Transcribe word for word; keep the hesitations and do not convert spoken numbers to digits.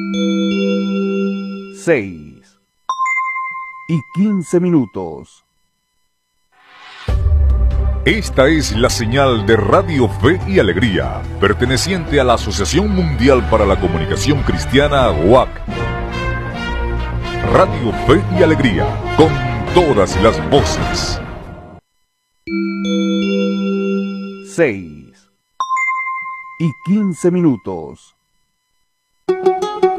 seis y quince minutos. Esta es la señal de Radio Fe y Alegría, perteneciente a la Asociación Mundial para la Comunicación Cristiana, O A C. Radio Fe y Alegría, con todas las voces. seis y quince minutos.